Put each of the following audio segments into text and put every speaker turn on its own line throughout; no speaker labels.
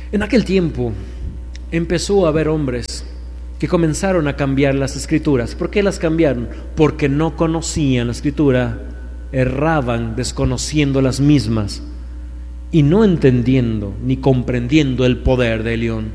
En aquel tiempo empezó a haber hombres que comenzaron a cambiar las escrituras. ¿Por qué las cambiaron? Porque no conocían la escritura, erraban desconociendo las mismas y no entendiendo ni comprendiendo el poder de Elión.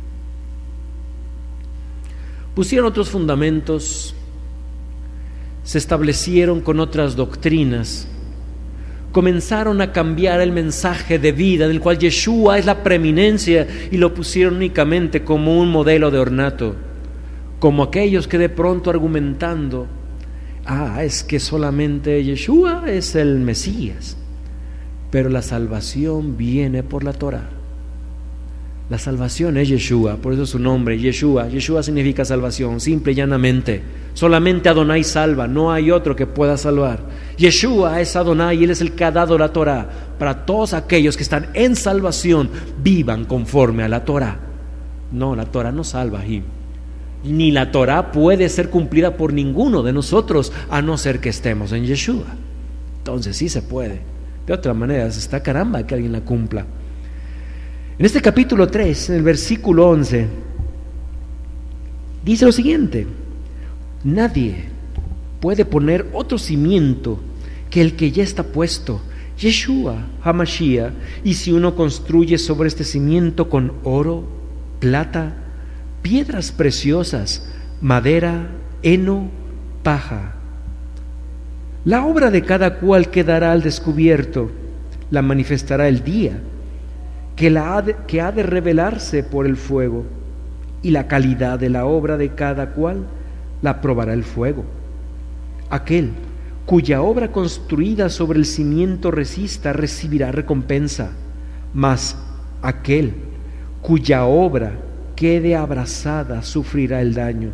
Pusieron otros fundamentos, se establecieron con otras doctrinas, comenzaron a cambiar el mensaje de vida del cual Yeshua es la preeminencia y lo pusieron únicamente como un modelo de ornato, como aquellos que de pronto argumentando, es que solamente Yeshua es el Mesías, pero la salvación viene por la Torah. La salvación es Yeshua, por eso su nombre, Yeshua. Yeshua significa salvación, simple y llanamente. Solamente Adonai salva, no hay otro que pueda salvar. Yeshua es Adonai y Él es el que ha dado la Torah. Para todos aquellos que están en salvación, vivan conforme a la Torah. No, la Torah no salva, ni la Torah puede ser cumplida por ninguno de nosotros, a no ser que estemos en Yeshua. Entonces sí se puede. De otra manera, está caramba que alguien la cumpla. En este capítulo 3, en el versículo 11, dice lo siguiente: nadie puede poner otro cimiento que el que ya está puesto, Yeshua HaMashiach, y si uno construye sobre este cimiento con oro, plata, piedras preciosas, madera, heno, paja, la obra de cada cual quedará al descubierto, la manifestará el día, que ha de revelarse por el fuego, y la calidad de la obra de cada cual la probará el fuego. Aquel cuya obra construida sobre el cimiento resista recibirá recompensa, mas aquel cuya obra quede abrasada sufrirá el daño.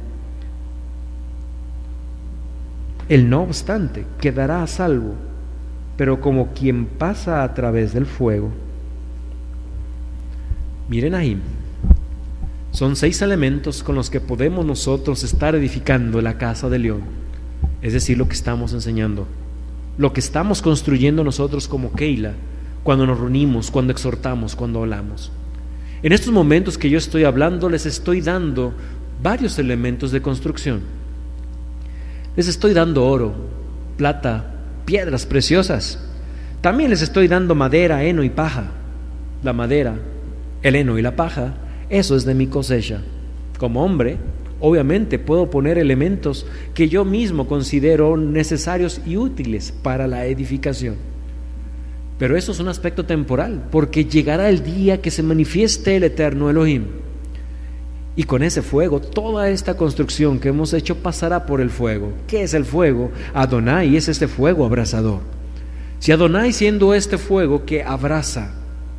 Él, no obstante, quedará a salvo, pero como quien pasa a través del fuego. Miren ahí, son 6 elementos con los que podemos nosotros estar edificando la casa de León, es decir, lo que estamos enseñando, lo que estamos construyendo nosotros como Keila, cuando nos reunimos, cuando exhortamos, cuando hablamos. En estos momentos que yo estoy hablando, les estoy dando varios elementos de construcción. Les estoy dando oro, plata, piedras preciosas. También les estoy dando madera, heno y paja. La madera, el heno y la paja, eso es de mi cosecha. Como hombre, obviamente puedo poner elementos que yo mismo considero necesarios y útiles para la edificación. Pero eso es un aspecto temporal, porque llegará el día que se manifieste el eterno Elohim. Y con ese fuego, toda esta construcción que hemos hecho pasará por el fuego. ¿Qué es el fuego? Adonai es este fuego abrasador. Si Adonai, siendo este fuego que abraza,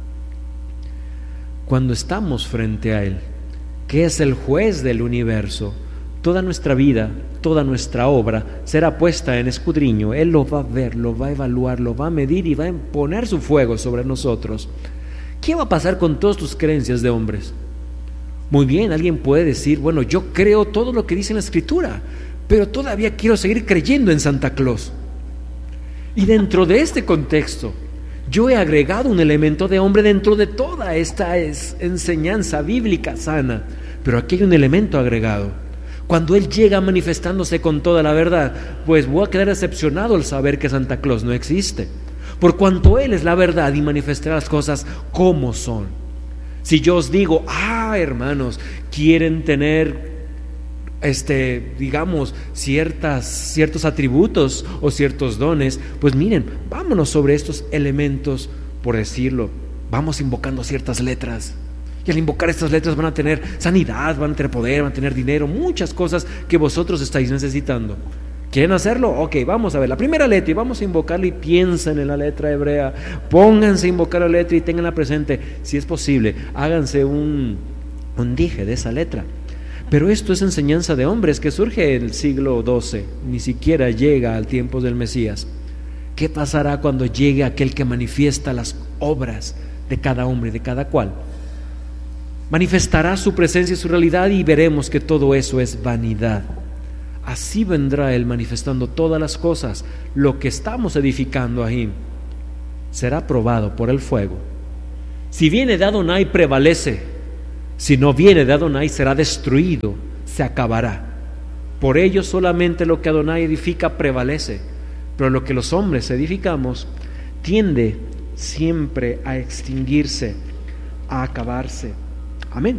cuando estamos frente a Él, que es el juez del universo, toda nuestra vida, toda nuestra obra será puesta en escudriño. Él lo va a ver, lo va a evaluar, lo va a medir y va a poner su fuego sobre nosotros. ¿Qué va a pasar con todas tus creencias de hombres? Muy bien, alguien puede decir, bueno, yo creo todo lo que dice en la Escritura, pero todavía quiero seguir creyendo en Santa Claus. Y dentro de este contexto, yo he agregado un elemento de hombre dentro de toda esta enseñanza bíblica sana, pero aquí hay un elemento agregado. Cuando Él llega manifestándose con toda la verdad, pues voy a quedar decepcionado al saber que Santa Claus no existe, por cuanto Él es la verdad y manifestará las cosas como son. Si yo os digo, hermanos, quieren tener digamos, ciertos atributos o ciertos dones, pues miren, vámonos sobre estos elementos, por decirlo, vamos invocando ciertas letras, y al invocar estas letras van a tener sanidad, van a tener poder, van a tener dinero, muchas cosas que vosotros estáis necesitando. ¿Quieren hacerlo? Ok, vamos a ver la primera letra y vamos a invocarla, y piensen en la letra hebrea, pónganse a invocar la letra y tenganla presente. Si es posible, háganse un dije de esa letra. Pero esto es enseñanza de hombres que surge en el siglo XII, ni siquiera llega al tiempo del Mesías. ¿Qué pasará cuando llegue aquel que manifiesta las obras de cada hombre, de cada cual? Manifestará su presencia y su realidad, y veremos que todo eso es vanidad. Así vendrá Él manifestando todas las cosas. Lo que estamos edificando ahí será probado por el fuego. Si viene de Adonai, prevalece. Si no viene de Adonai, será destruido, se acabará. Por ello solamente lo que Adonai edifica prevalece, pero lo que los hombres edificamos tiende siempre a extinguirse, a acabarse. Amén.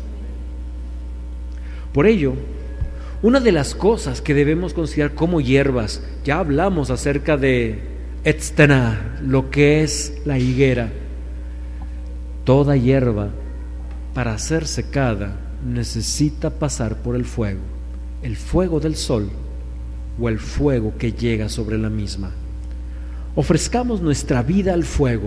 Por ello, una de las cosas que debemos considerar como hierbas, ya hablamos acerca de Etztená, lo que es la higuera. Toda hierba, para ser secada, necesita pasar por el fuego del sol o el fuego que llega sobre la misma. Ofrezcamos nuestra vida al fuego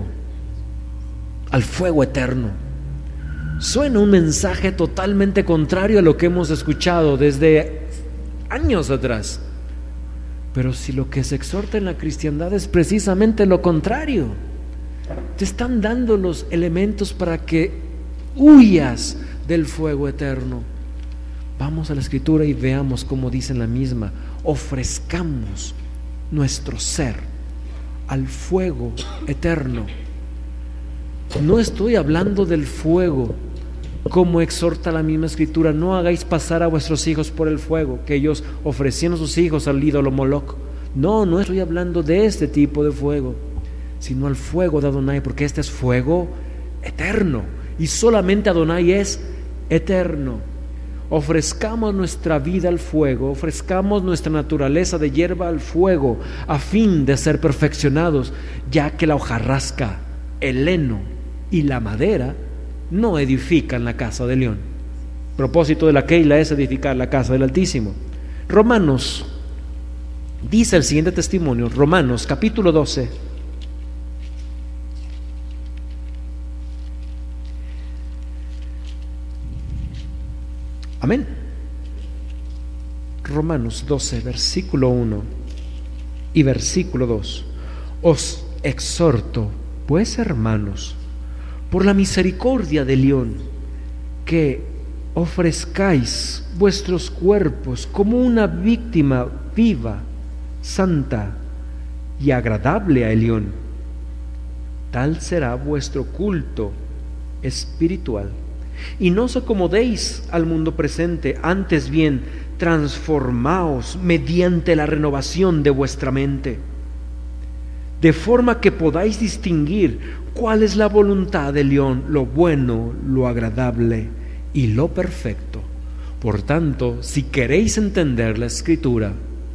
eterno. Suena un mensaje totalmente contrario a lo que hemos escuchado desde años atrás, pero si lo que se exhorta en la cristiandad es precisamente lo contrario, te están dando los elementos para que huyas del fuego eterno. Vamos a la Escritura y veamos cómo dice en la misma: ofrezcamos nuestro ser al fuego eterno. No estoy hablando del fuego como exhorta la misma Escritura: no hagáis pasar a vuestros hijos por el fuego, que ellos ofrecían a sus hijos al ídolo Moloc. No estoy hablando de este tipo de fuego, sino al fuego de Adonai, porque este es fuego eterno y solamente Adonai es eterno. Ofrezcamos nuestra vida al fuego, ofrezcamos nuestra naturaleza de hierba al fuego, a fin de ser perfeccionados, ya que la hojarasca, el heno y la madera no edifican la casa de León. El propósito de la Keila es edificar la casa del Altísimo. Romanos, dice el siguiente testimonio, Romanos capítulo 12. Amén. Romanos 12, versículo 1 y versículo 2. Os exhorto, pues, hermanos, por la misericordia de León, que ofrezcáis vuestros cuerpos como una víctima viva, santa y agradable a Elión. Tal será vuestro culto espiritual. Y no os acomodéis al mundo presente, antes bien transformaos mediante la renovación de vuestra mente, de forma que podáis distinguir cuál es la voluntad de León, lo bueno, lo agradable y lo perfecto. Por tanto, si queréis entender la Escritura,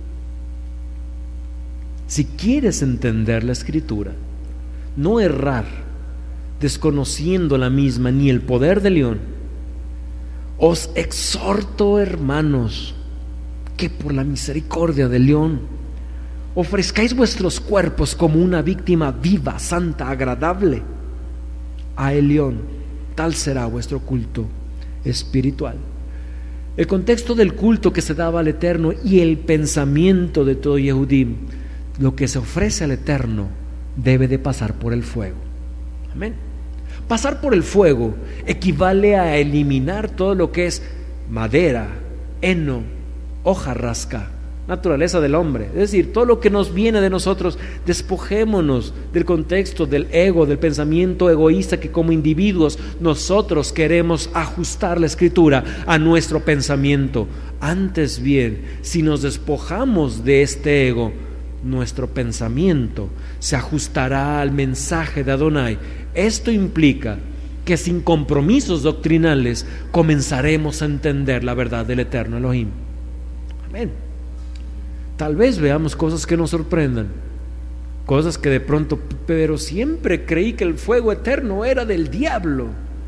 si quieres entender la Escritura, no errar desconociendo la misma ni el poder de León, os exhorto, hermanos, que por la misericordia de León ofrezcáis vuestros cuerpos como una víctima viva, santa, agradable a Elión. Tal será vuestro culto espiritual. El contexto del culto que se daba al Eterno y el pensamiento de todo Yehudim, lo que se ofrece al Eterno debe de pasar por el fuego. Amén. Pasar por el fuego equivale a eliminar todo lo que es madera, heno, hojarasca, naturaleza del hombre, es decir, todo lo que nos viene de nosotros. Despojémonos del contexto del ego, del pensamiento egoísta que como individuos nosotros queremos ajustar la Escritura a nuestro pensamiento. Antes bien, si nos despojamos de este ego, nuestro pensamiento se ajustará al mensaje de Adonai. Esto implica que sin compromisos doctrinales comenzaremos a entender la verdad del eterno Elohim. Amén. Tal vez veamos cosas que nos sorprendan, cosas que de pronto, pero siempre creí que el fuego eterno era del diablo.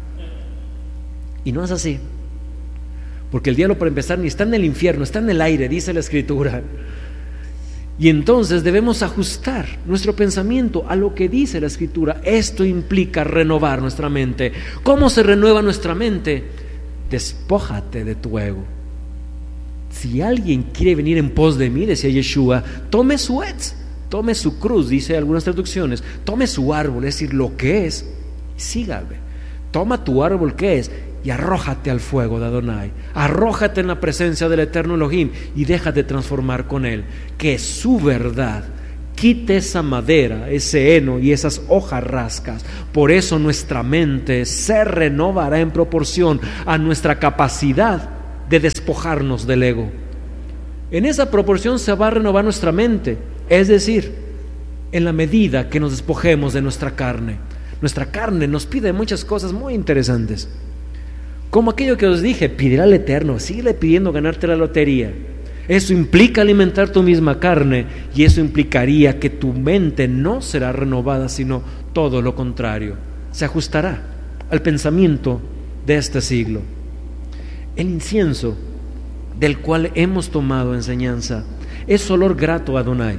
Y no es así, porque el diablo, para empezar, ni está en el infierno, está en el aire, dice la Escritura. Y entonces debemos ajustar nuestro pensamiento a lo que dice la Escritura. Esto implica renovar nuestra mente. ¿Cómo se renueva nuestra mente? Despójate de tu ego. Si alguien quiere venir en pos de mí, decía Yeshua, tome su etz, tome su cruz, dice algunas traducciones, tome su árbol, es decir, lo que es, y sígame. Toma tu árbol que es y arrójate al fuego de Adonai, arrójate en la presencia del eterno Elohim y déjate transformar con él, que su verdad, quite esa madera, ese heno y esas hojarascas. Por eso nuestra mente se renovará en proporción a nuestra capacidad de despojarnos del ego. En esa proporción se va a renovar nuestra mente, es decir, en la medida que nos despojemos de nuestra carne. Nuestra carne nos pide muchas cosas muy interesantes, como aquello que os dije: pedir al Eterno, síguele pidiendo ganarte la lotería. Eso implica alimentar tu misma carne, y eso implicaría que tu mente no será renovada, sino todo lo contrario, se ajustará al pensamiento de este siglo. El incienso, del cual hemos tomado enseñanza, es olor grato a Adonai,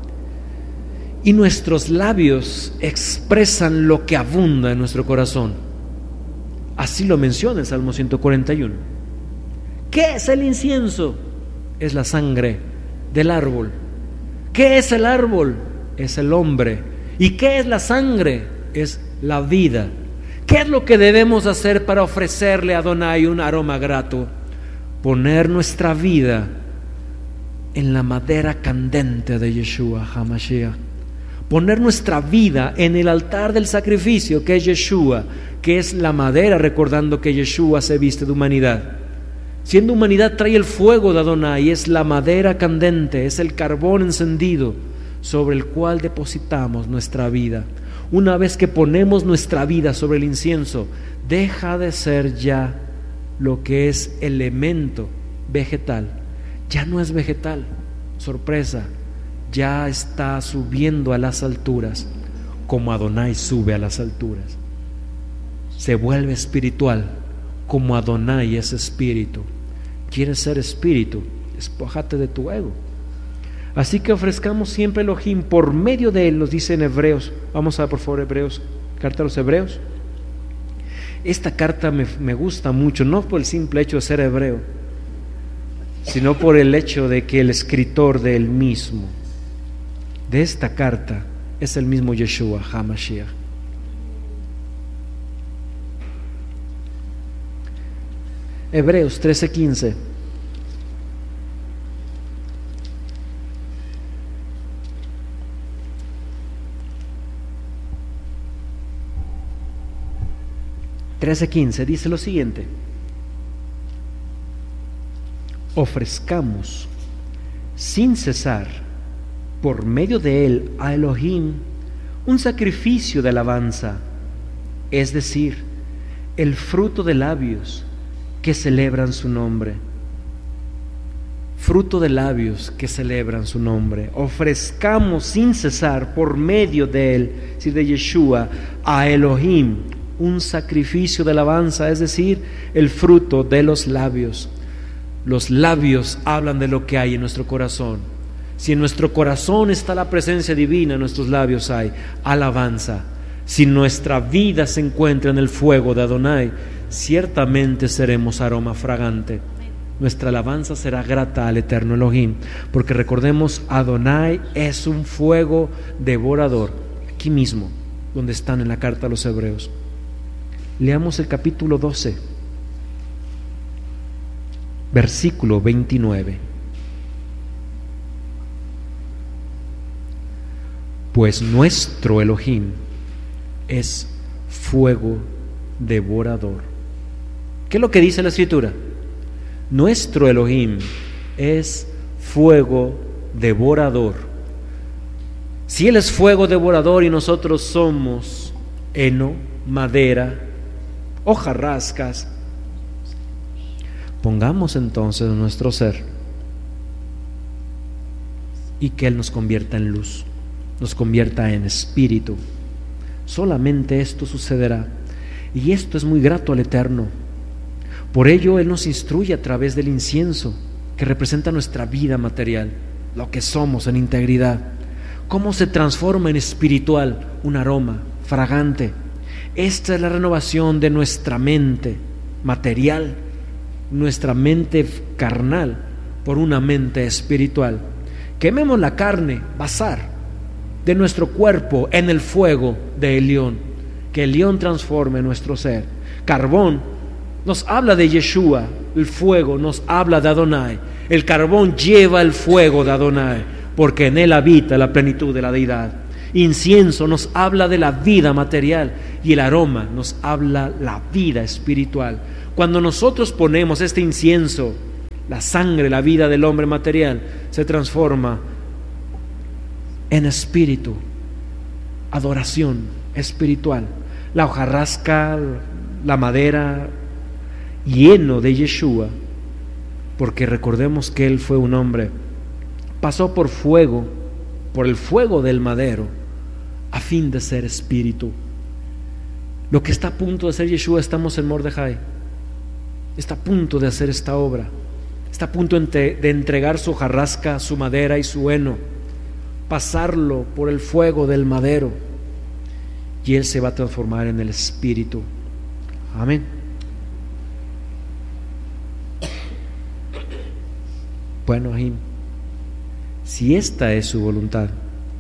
y nuestros labios expresan lo que abunda en nuestro corazón. Así lo menciona el Salmo 141. ¿Qué es el incienso? Es la sangre del árbol. ¿Qué es el árbol? Es el hombre. ¿Y qué es la sangre? Es la vida. ¿Qué es lo que debemos hacer para ofrecerle a Adonai un aroma grato? Poner nuestra vida en la madera candente de Yeshua HaMashiach. Poner nuestra vida en el altar del sacrificio, que es Yeshua, que es la madera, recordando que Yeshua se viste de humanidad. Siendo humanidad, trae el fuego de Adonai, es la madera candente, es el carbón encendido sobre el cual depositamos nuestra vida. Una vez que ponemos nuestra vida sobre el incienso, deja de ser ya lo que es elemento vegetal. Ya no es vegetal, sorpresa, ya está subiendo a las alturas, como Adonai sube a las alturas. Se vuelve espiritual, como Adonai es espíritu. ¿Quieres ser espíritu? Despójate de tu ego. Así que ofrezcamos siempre Elohim por medio de él, nos dice en Hebreos. Vamos a por favor Hebreos, carta a los Hebreos. Esta carta me gusta mucho, no por el simple hecho de ser hebreo, sino por el hecho de que el escritor de él mismo, de esta carta, es el mismo Yeshua HaMashiach. Hebreos 13:15. Dice lo siguiente: ofrezcamos sin cesar por medio de él a Elohim un sacrificio de alabanza, es decir, el fruto de labios que celebran su nombre. Fruto de labios que celebran su nombre. Ofrezcamos sin cesar por medio de él, es decir, de Yeshua, a Elohim un sacrificio de alabanza, es decir, el fruto de los labios. Los labios hablan de lo que hay en nuestro corazón. Si en nuestro corazón está la presencia divina, en nuestros labios hay alabanza. Si nuestra vida se encuentra en el fuego de Adonai, ciertamente seremos aroma fragante. Nuestra alabanza será grata al eterno Elohim, porque recordemos, Adonai es un fuego devorador. Aquí mismo, donde están en la carta a los Hebreos. Leamos el capítulo 12, versículo 29. Pues nuestro Elohim es fuego devorador. ¿Qué es lo que dice la Escritura? Nuestro Elohim es fuego devorador. Si Él es fuego devorador y nosotros somos heno, madera, hojarascas, pongamos entonces nuestro ser y que Él nos convierta en luz, nos convierta en espíritu. Solamente esto sucederá, y esto es muy grato al Eterno. Por ello Él nos instruye a través del incienso, que representa nuestra vida material, lo que somos en integridad, cómo se transforma en espiritual, un aroma fragante. Esta es la renovación de nuestra mente material, nuestra mente carnal, por una mente espiritual. Quememos la carne, basar, de nuestro cuerpo en el fuego de Elión, que Elión transforme nuestro ser. Carbón nos habla de Yeshua, el fuego nos habla de Adonai. El carbón lleva el fuego de Adonai. porque en él habita la plenitud de la deidad. Incienso nos habla de la vida material y el aroma nos habla la vida espiritual. Cuando nosotros ponemos este incienso, la sangre, la vida del hombre material se transforma en espíritu, adoración espiritual. La hojarasca, la madera, lleno de Yeshua, porque recordemos que él fue un hombre, pasó por fuego, por el fuego del madero, a fin de ser espíritu. Lo que está a punto de hacer Yeshua, estamos en Mordejai, está a punto de hacer esta obra, está a punto de entregar su hojarasca, su madera y su heno, pasarlo por el fuego del madero, y él se va a transformar en el espíritu. Amén. Bueno, Ahim, si esta es su voluntad,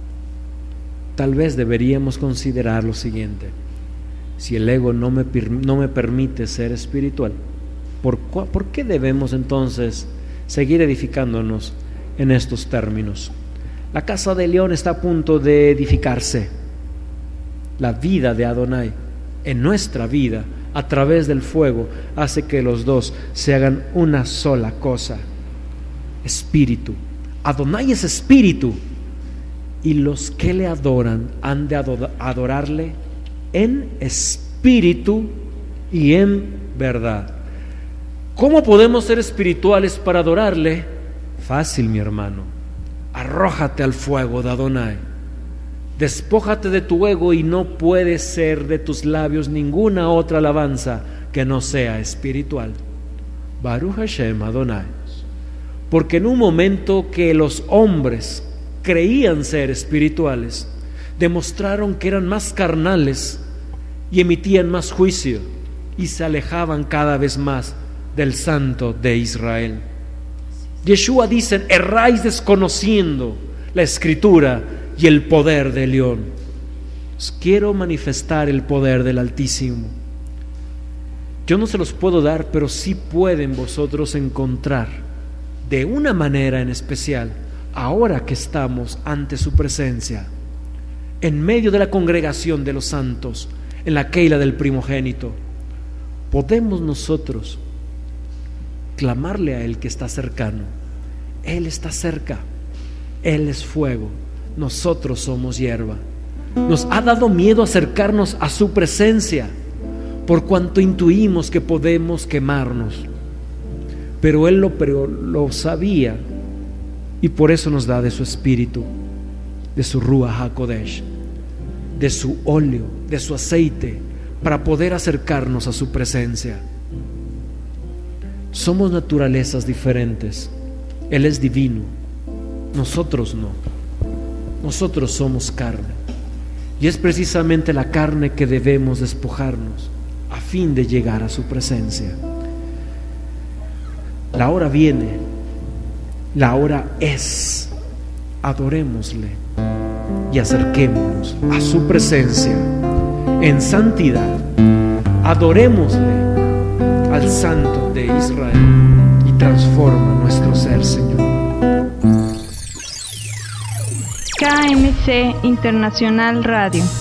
tal vez deberíamos considerar lo siguiente: si el ego no me permite ser espiritual, ¿por qué debemos entonces seguir edificándonos en estos términos? La casa de León está a punto de edificarse. La vida de Adonai en nuestra vida, a través del fuego, hace que los dos se hagan una sola cosa: espíritu. Adonai es espíritu, y los que le adoran han de adorarle en espíritu y en verdad. ¿Cómo podemos ser espirituales para adorarle? Fácil, mi hermano: arrójate al fuego de Adonai, despójate de tu ego, y no puede ser de tus labios ninguna otra alabanza que no sea espiritual. Baruch Hashem Adonai. Porque en un momento que los hombres creían ser espirituales, demostraron que eran más carnales y emitían más juicio, y se alejaban cada vez más del Santo de Israel. Yeshua dice: erráis desconociendo la Escritura y el poder de León. Os quiero manifestar el poder del Altísimo. Yo no se los puedo dar, pero sí pueden vosotros encontrar de una manera en especial, ahora que estamos ante su presencia, en medio de la congregación de los santos, en la Keila del primogénito. Podemos nosotros clamarle a Él que está cercano. Él está cerca, Él es fuego, nosotros somos hierba. Nos ha dado miedo acercarnos a su presencia, por cuanto intuimos que podemos quemarnos, pero Él lo sabía, y por eso nos da de su espíritu, de su Ruach HaKodesh, de su óleo, de su aceite, para poder acercarnos a su presencia. Somos naturalezas diferentes. Él es divino, nosotros no. Nosotros somos carne, y es precisamente la carne que debemos despojarnos a fin de llegar a su presencia. La hora viene, la hora es. Adorémosle y acerquémonos a su presencia en santidad. Adorémosle al Santo de Israel, y transforma nuestro ser, Señor.
KMC Internacional Radio.